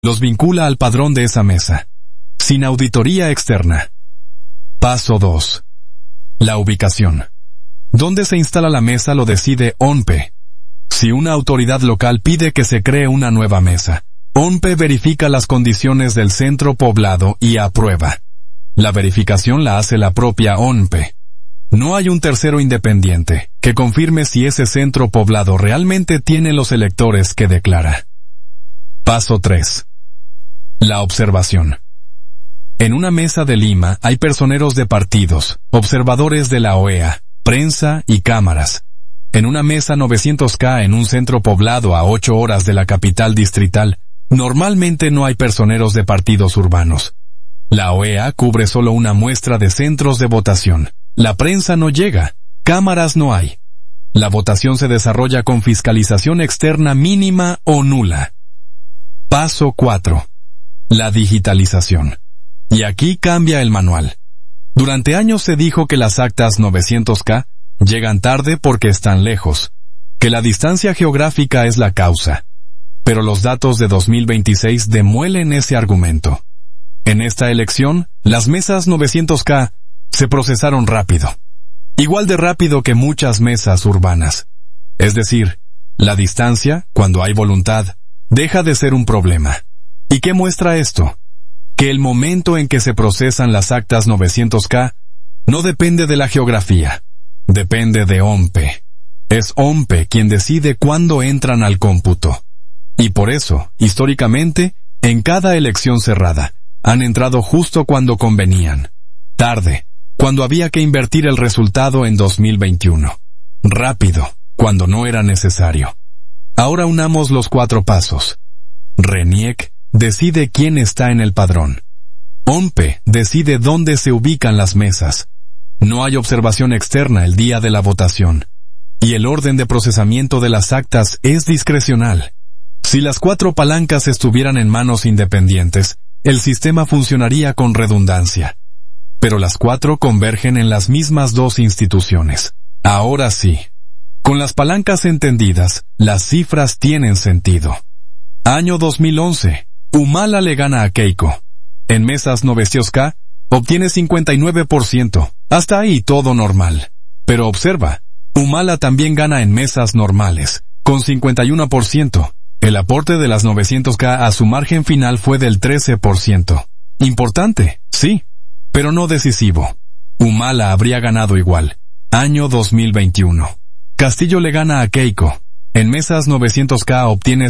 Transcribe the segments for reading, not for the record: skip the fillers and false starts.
Los vincula al padrón de esa mesa, sin auditoría externa. Paso 2. La ubicación. Dónde se instala la mesa lo decide ONPE. Si una autoridad local pide que se cree una nueva mesa, ONPE verifica las condiciones del centro poblado y aprueba. La verificación la hace la propia ONPE. No hay un tercero independiente que confirme si ese centro poblado realmente tiene los electores que declara. Paso 3. La observación. En una mesa de Lima hay personeros de partidos, observadores de la OEA, prensa y cámaras. En una mesa 900K en un centro poblado a 8 horas de la capital distrital, normalmente no hay personeros de partidos urbanos. La OEA cubre solo una muestra de centros de votación. La prensa no llega, cámaras no hay. La votación se desarrolla con fiscalización externa mínima o nula. Paso 4. La digitalización. Y aquí cambia el manual. Durante años se dijo que las actas 900K llegan tarde porque están lejos, que la distancia geográfica es la causa. Pero los datos de 2026 demuelen ese argumento. En esta elección, las mesas 900K se procesaron rápido. Igual de rápido que muchas mesas urbanas. Es decir, la distancia, cuando hay voluntad, deja de ser un problema. ¿Y qué muestra esto? Que el momento en que se procesan las actas 900K no depende de la geografía, depende de ONPE. Es ONPE quien decide cuándo entran al cómputo. Y por eso, históricamente, en cada elección cerrada, han entrado justo cuando convenían. Tarde, cuando había que invertir el resultado en 2021. Rápido, cuando no era necesario. Ahora unamos los 4 pasos. RENIEC decide quién está en el padrón. ONPE decide dónde se ubican las mesas. No hay observación externa el día de la votación. Y el orden de procesamiento de las actas es discrecional. Si las 4 palancas estuvieran en manos independientes, el sistema funcionaría con redundancia. Pero las 4 convergen en las mismas 2 instituciones. Ahora sí. Con las palancas entendidas, las cifras tienen sentido. Año 2011. Humala le gana a Keiko. En mesas 900K, obtiene 59%. Hasta ahí todo normal. Pero observa, Humala también gana en mesas normales, con 51%. El aporte de las 900K a su margen final fue del 13%. Importante, sí, pero no decisivo. Humala habría ganado igual. Año 2021. Castillo le gana a Keiko. En mesas 900K obtiene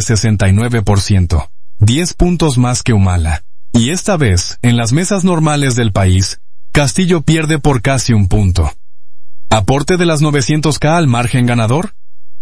69%. 10 puntos más que Humala. Y esta vez, en las mesas normales del país, Castillo pierde por casi 1 punto. ¿Aporte de las 900K al margen ganador?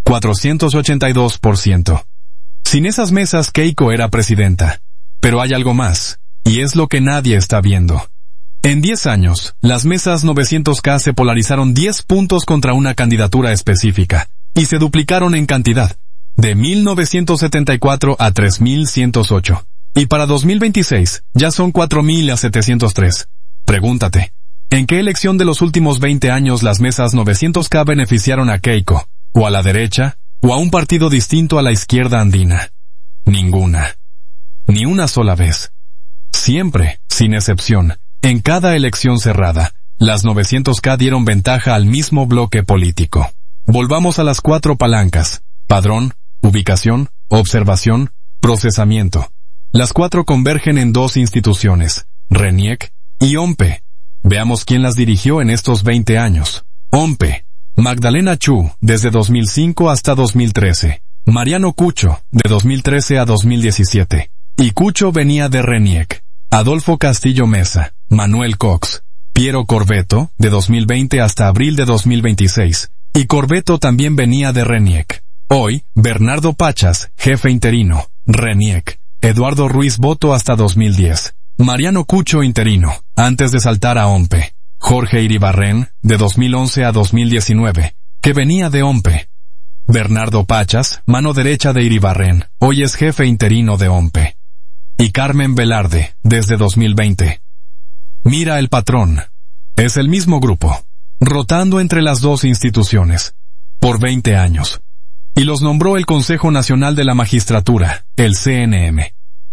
482%. Sin esas mesas Keiko era presidenta. Pero hay algo más, y es lo que nadie está viendo. En 10 años, las mesas 900K se polarizaron 10 puntos contra una candidatura específica, y se duplicaron en cantidad, de 1.974 a 3.108. Y para 2026, ya son 4.000 a 703. Pregúntate, ¿en qué elección de los últimos 20 años las mesas 900K beneficiaron a Keiko, o a la derecha, o a un partido distinto a la izquierda andina? Ninguna. Ni una sola vez. Siempre, sin excepción, en cada elección cerrada, las 900K dieron ventaja al mismo bloque político. Volvamos a las 4 palancas: padrón, ubicación, observación, procesamiento. Las 4 convergen en 2 instituciones, RENIEC y ONPE. Veamos quién las dirigió en estos 20 años. ONPE. Magdalena Chu, desde 2005 hasta 2013. Mariano Cucho, de 2013 a 2017. Y Cucho venía de RENIEC. Adolfo Castillo Mesa, Manuel Cox, Piero Corvetto, de 2020 hasta abril de 2026. Y Corvetto también venía de RENIEC. Hoy, Bernardo Pachas, jefe interino, RENIEC. Eduardo Ruiz Boto hasta 2010. Mariano Cucho interino, antes de saltar a ONPE. Jorge Iribarren, de 2011 a 2019, que venía de ONPE. Bernardo Pachas, mano derecha de Iribarren, hoy es jefe interino de ONPE. Y Carmen Velarde, desde 2020. Mira el patrón. Es el mismo grupo, rotando entre las 2 instituciones, por 20 años. Y los nombró el Consejo Nacional de la Magistratura, el CNM.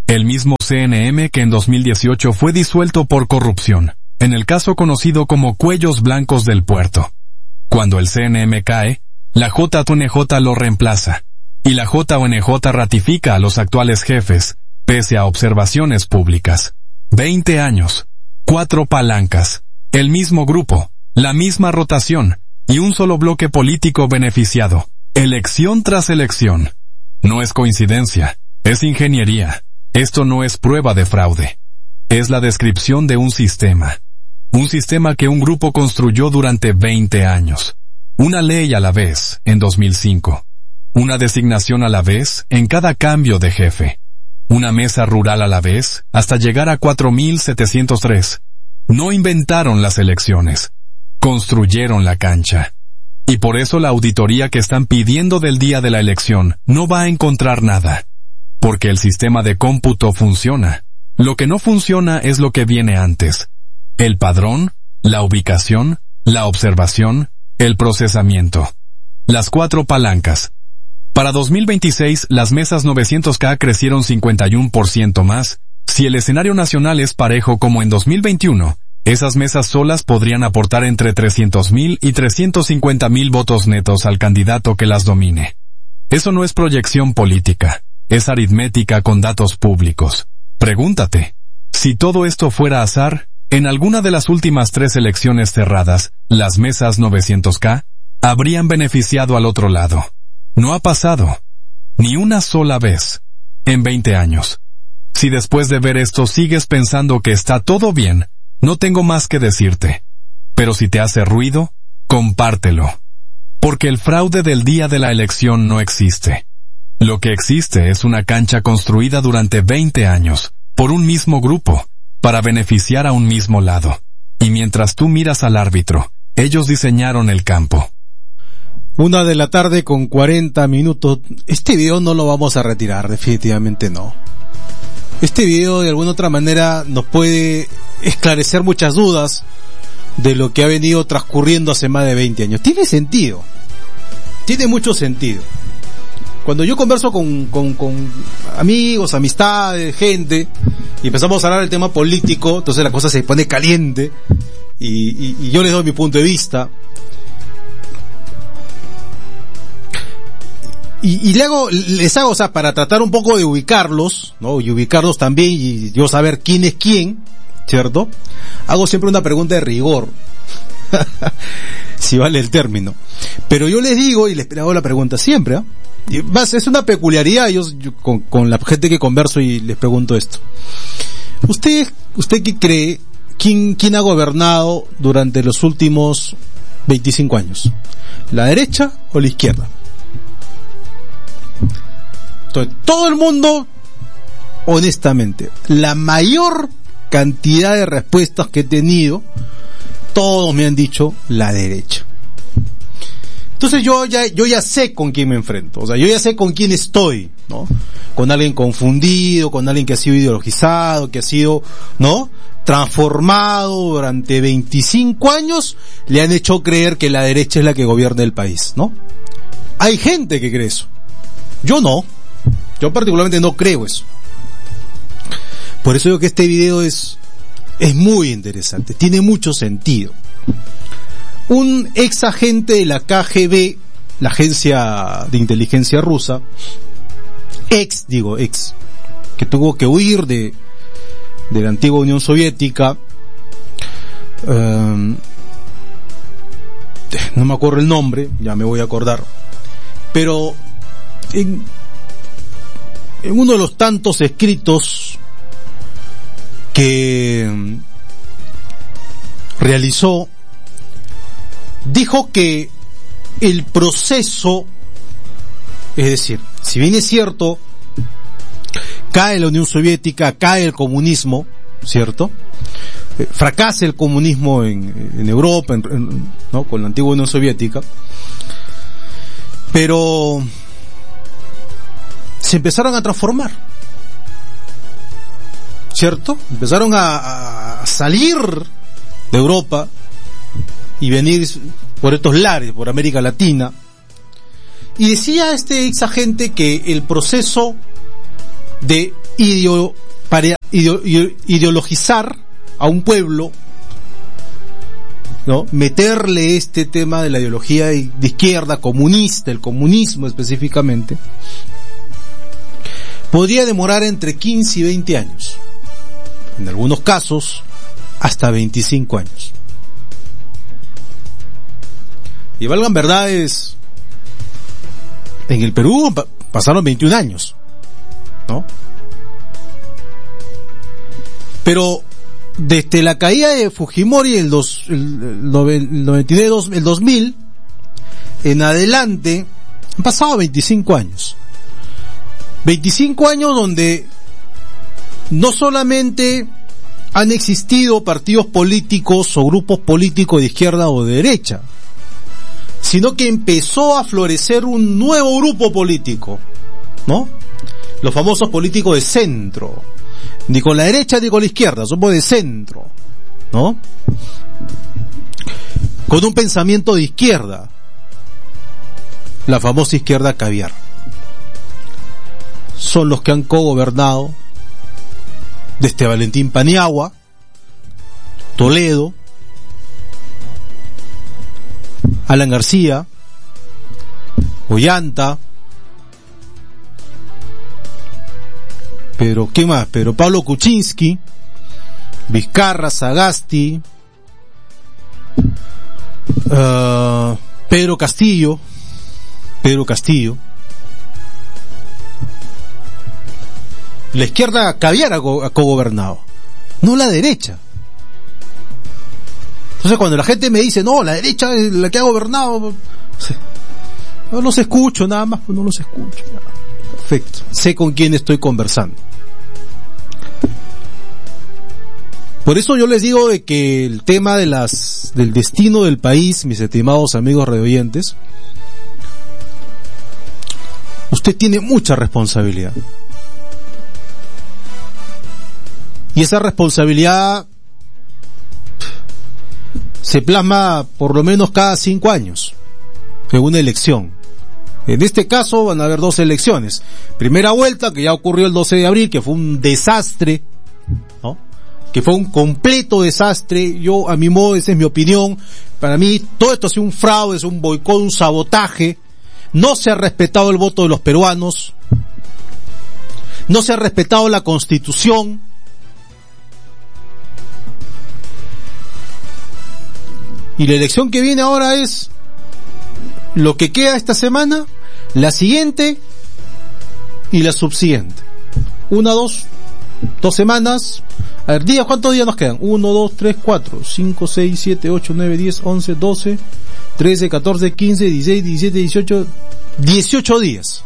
El mismo CNM que en 2018 fue disuelto por corrupción, en el caso conocido como Cuellos Blancos del Puerto. Cuando el CNM cae, la JONJ lo reemplaza, y la JONJ ratifica a los actuales jefes, pese a observaciones públicas. 20 años, 4 palancas, el mismo grupo, la misma rotación, y un solo bloque político beneficiado, elección tras elección. No es coincidencia, es ingeniería. Esto no es prueba de fraude. Es la descripción de un sistema. Un sistema que un grupo construyó durante 20 años. Una ley a la vez, en 2005. Una designación a la vez, en cada cambio de jefe. Una mesa rural a la vez, hasta llegar a 4.703. No inventaron las elecciones. Construyeron la cancha. Y por eso la auditoría que están pidiendo del día de la elección no va a encontrar nada. Porque el sistema de cómputo funciona. Lo que no funciona es lo que viene antes. El padrón, la ubicación, la observación, el procesamiento. Las 4 palancas. Para 2026, las mesas 900K crecieron 51% más. Si el escenario nacional es parejo como en 2021, esas mesas solas podrían aportar entre 300.000 y 350.000 votos netos al candidato que las domine. Eso no es proyección política, es aritmética con datos públicos. Pregúntate, si todo esto fuera azar, en alguna de las últimas 3 elecciones cerradas, las mesas 900K habrían beneficiado al otro lado. No ha pasado. Ni una sola vez. En 20 años. Si después de ver esto sigues pensando que está todo bien, no tengo más que decirte. Pero si te hace ruido, compártelo. Porque el fraude del día de la elección no existe. Lo que existe es una cancha construida durante 20 años, por un mismo grupo, para beneficiar a un mismo lado. Y mientras tú miras al árbitro, ellos diseñaron el campo. 1:40 p.m. Este video no lo vamos a retirar, definitivamente no. Este video de alguna otra manera nos puede esclarecer muchas dudas de lo que ha venido transcurriendo hace más de 20 años. Tiene sentido. Tiene mucho sentido. Cuando yo converso con amigos, amistades, gente, y empezamos a hablar del tema político, entonces la cosa se pone caliente, y yo les doy mi punto de vista. Y les hago, o sea, para tratar un poco de ubicarlos, ¿no? Y ubicarlos también, y yo saber quién es quién, ¿cierto? Hago siempre una pregunta de rigor. Si vale el término. Pero yo les digo, y les hago la pregunta siempre, ¿eh? Es una peculiaridad, yo con la gente que converso y les pregunto esto. ¿Usted qué cree? ¿Quién ha gobernado durante los últimos 25 años? ¿La derecha o la izquierda? Entonces, todo el mundo, honestamente, la mayor cantidad de respuestas que he tenido, todos me han dicho la derecha. Entonces yo ya sé con quién me enfrento, o sea, yo ya sé con quién estoy, ¿no? Con alguien confundido, con alguien que ha sido ideologizado, que ha sido, ¿no?, transformado durante 25 años, le han hecho creer que la derecha es la que gobierna el país, ¿no? Hay gente que cree eso. Yo no. Yo particularmente no creo eso. Por eso digo que este video es muy interesante, tiene mucho sentido. Un ex agente de la KGB, la agencia de inteligencia rusa, ex, que tuvo que huir de la antigua Unión Soviética, no me acuerdo el nombre, ya me voy a acordar, pero en uno de los tantos escritos que realizó, dijo que el proceso, es decir, si bien es cierto, cae la Unión Soviética, cae el comunismo, ¿cierto? Fracasa el comunismo en Europa, ¿no?, con la antigua Unión Soviética, pero se empezaron a transformar, ¿cierto? Empezaron a salir de Europa y venir por estos lares, por América Latina. Y decía este ex agente que el proceso de ideologizar a un pueblo, ¿no? Meterle este tema de la ideología de izquierda, comunista, el comunismo específicamente, podría demorar entre 15 y 20 años. En algunos casos, hasta 25 años. Y valgan verdades, en el Perú pasaron 21 años, ¿no? Pero desde la caída de Fujimori el 99, el 2000 en adelante han pasado 25 años. 25 años donde no solamente han existido partidos políticos o grupos políticos de izquierda o de derecha, sino que empezó a florecer un nuevo grupo político, ¿no? Los famosos políticos de centro, ni con la derecha ni con la izquierda, somos de centro, ¿no? Con un pensamiento de izquierda, la famosa izquierda caviar. Son los que han cogobernado desde Valentín Paniagua, Toledo, Alan García, Ollanta, pero ¿qué más? Pero Pablo Kuczynski, Vizcarra, Sagasti, Pedro Castillo. La izquierda caviar ha cogobernado, no la derecha. Entonces cuando la gente me dice, no, la derecha es la que ha gobernado, no los escucho nada más, pues no los escucho. Perfecto, sé con quién estoy conversando. Por eso yo les digo de que el tema del destino del país, mis estimados amigos radioyentes, usted tiene mucha responsabilidad. Y esa responsabilidad se plasma por lo menos cada 5 años en una elección. En este caso van a haber 2 elecciones. Primera vuelta, que ya ocurrió el 12 de abril, que fue un desastre, ¿no? Que fue un completo desastre. Yo, a mi modo, esa es mi opinión. Para mí, todo esto ha sido un fraude, es un boicot, un sabotaje. No se ha respetado el voto de los peruanos. No se ha respetado la Constitución. Y la elección que viene ahora es lo que queda esta semana, la siguiente y la subsiguiente. 2 semanas. A ver, días, ¿cuántos días nos quedan? 1, 2, 3, 4, 5, 6, 7, 8, 9, 10, 11, 12, 13, 14, 15, 16, 17, 18, 18 días.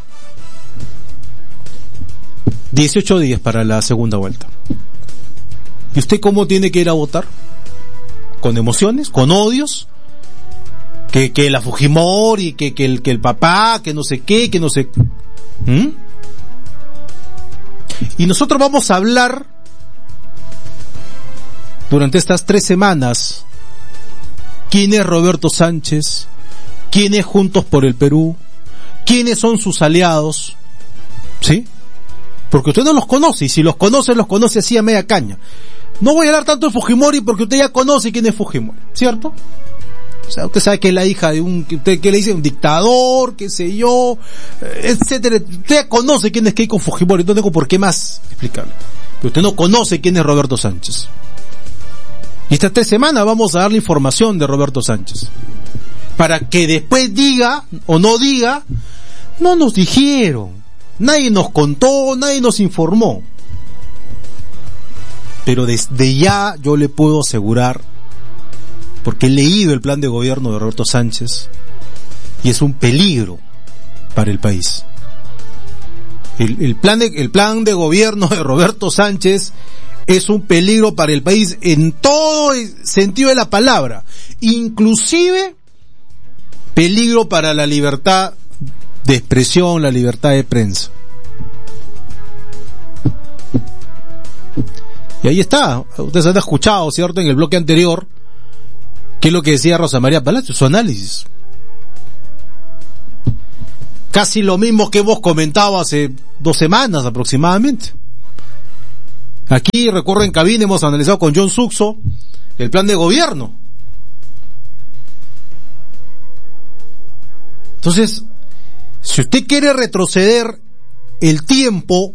18 días para la segunda vuelta. ¿Y usted cómo tiene que ir a votar? ¿Con emociones? ¿Con odios? Que la Fujimori, que el papá, que no sé qué, que no sé... Y nosotros vamos a hablar durante estas 3 semanas quién es Roberto Sánchez, quién es Juntos por el Perú, quiénes son sus aliados, ¿sí? Porque usted no los conoce, y si los conoce así a media caña. No voy a hablar tanto de Fujimori porque usted ya conoce quién es Fujimori, ¿cierto? O sea, usted sabe que es la hija de que le dice un dictador, qué sé yo, etcétera. Usted ya conoce quién es Keiko Fujimori, no tengo por qué más explicarle. Pero usted no conoce quién es Roberto Sánchez. Y estas 3 semanas vamos a darle información de Roberto Sánchez. Para que después diga, o no diga, no nos dijeron, nadie nos contó, nadie nos informó. Pero desde ya yo le puedo asegurar, porque he leído el plan de gobierno de Roberto Sánchez, y es un peligro para el país. El plan de gobierno de Roberto Sánchez es un peligro para el país en todo el sentido de la palabra, inclusive peligro para la libertad de expresión, la libertad de prensa. Y ahí está, ustedes han escuchado, ¿cierto?, en el bloque anterior, qué es lo que decía Rosa María Palacio, su análisis. Casi lo mismo que hemos comentado hace 2 semanas aproximadamente. Aquí, recuerdo, en cabina hemos analizado con John Suxo el plan de gobierno. Entonces, si usted quiere retroceder el tiempo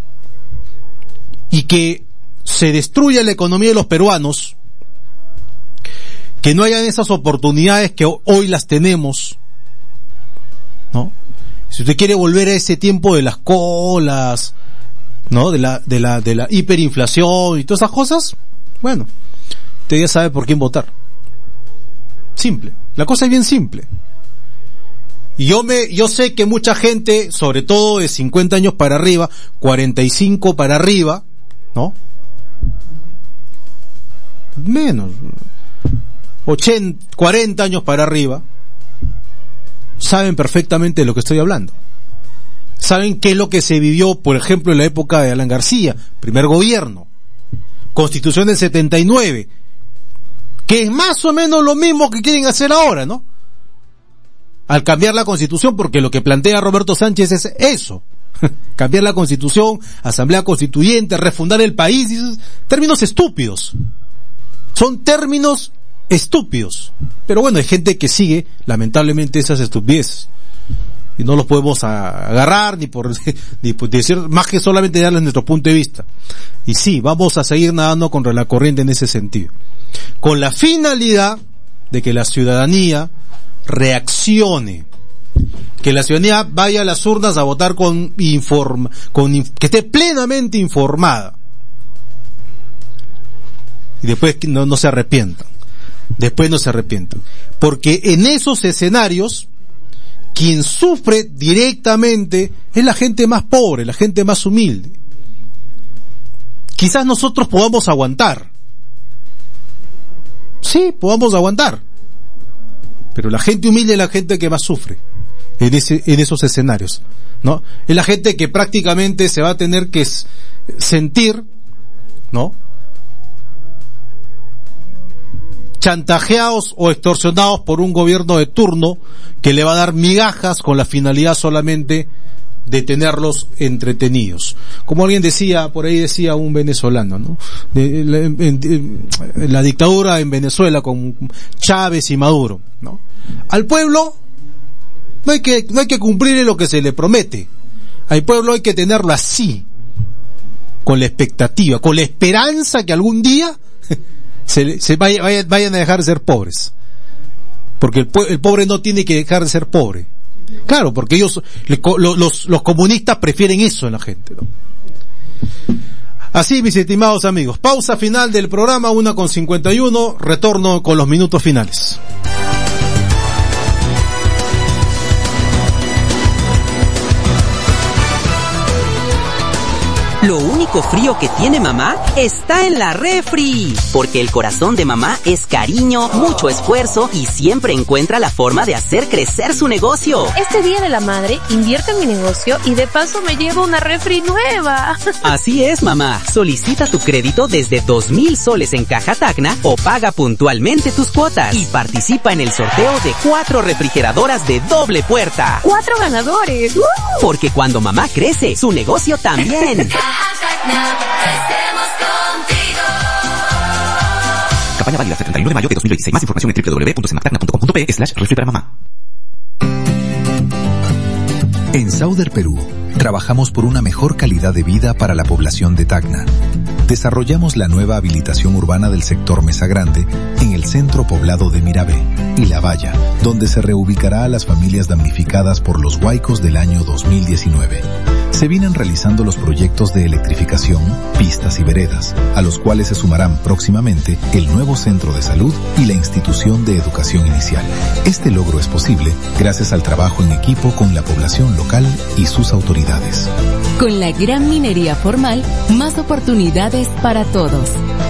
y que se destruya la economía de los peruanos, que no hayan esas oportunidades que hoy las tenemos, ¿no? Si usted quiere volver a ese tiempo de las colas, ¿no? De la hiperinflación y todas esas cosas, bueno, usted ya sabe por quién votar. Simple. La cosa es bien simple. Y yo sé que mucha gente, sobre todo de 50 años para arriba, 45 para arriba, ¿no? Menos, 40 años para arriba, saben perfectamente de lo que estoy hablando. Saben qué es lo que se vivió, por ejemplo, en la época de Alan García, primer gobierno, Constitución del 79, que es más o menos lo mismo que quieren hacer ahora, ¿no? Al cambiar la Constitución, porque lo que plantea Roberto Sánchez es eso, cambiar la Constitución, Asamblea Constituyente, refundar el país, esos términos estúpidos. Son términos estúpidos. Pero bueno, hay gente que sigue, lamentablemente, esas estupideces. Y no los podemos agarrar ni por decir más que solamente darles nuestro punto de vista. Y sí, vamos a seguir nadando contra la corriente en ese sentido, con la finalidad de que la ciudadanía reaccione, que la ciudadanía vaya a las urnas a votar que esté plenamente informada y después no se arrepientan. Después no se arrepientan, porque en esos escenarios quien sufre directamente es la gente más pobre, la gente más humilde. Quizás nosotros podamos aguantar, sí, podamos aguantar, pero la gente humilde es la gente que más sufre en esos escenarios, ¿no? Es la gente que prácticamente se va a tener que sentir, ¿no?, chantajeados o extorsionados por un gobierno de turno que le va a dar migajas con la finalidad solamente de tenerlos entretenidos. Como alguien decía, por ahí decía un venezolano, ¿no? La dictadura en Venezuela con Chávez y Maduro, ¿no? Al pueblo no hay que cumplirle lo que se le promete. Al pueblo hay que tenerlo así, con la expectativa, con la esperanza que algún día vayan a dejar de ser pobres, porque el pobre no tiene que dejar de ser pobre. Claro, porque ellos, los comunistas prefieren eso en la gente, ¿no? Así, mis estimados amigos, pausa final del programa, 1:51, retorno con los minutos finales. Lo único frío que tiene mamá está en la refri, porque el corazón de mamá es cariño, mucho esfuerzo y siempre encuentra la forma de hacer crecer su negocio. Este Día de la Madre, invierto en mi negocio y de paso me llevo una refri nueva. Así es, mamá. Solicita tu crédito desde 2,000 soles en Caja Tacna o paga puntualmente tus cuotas y participa en el sorteo de 4 refrigeradoras de doble puerta. 4 ganadores. Porque cuando mamá crece, su negocio también. Campaña válida hasta el 31 de mayo de 2026. Más información en www.semartacna.com.pe/refri-para-mamá. En Sauder Perú, trabajamos por una mejor calidad de vida para la población de Tacna. Desarrollamos la nueva habilitación urbana del sector Mesa Grande en el centro poblado de Mirabé y La Valla, donde se reubicará a las familias damnificadas por los huaicos del año 2019. Se vienen realizando los proyectos de electrificación, pistas y veredas, a los cuales se sumarán próximamente el nuevo centro de salud y la institución de educación inicial. Este logro es posible gracias al trabajo en equipo con la población local y sus autoridades. Con la gran minería formal, más oportunidades para todos.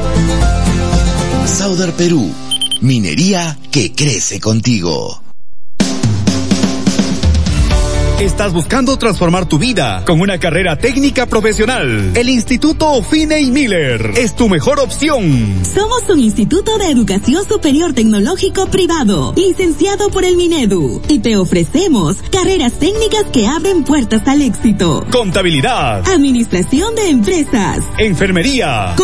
Sauder Perú, minería que crece contigo. ¿Estás buscando transformar tu vida con una carrera técnica profesional? El Instituto Finney Miller es tu mejor opción. Somos un instituto de educación superior tecnológico privado, licenciado por el Minedu, y te ofrecemos carreras técnicas que abren puertas al éxito. Contabilidad, administración de empresas, enfermería,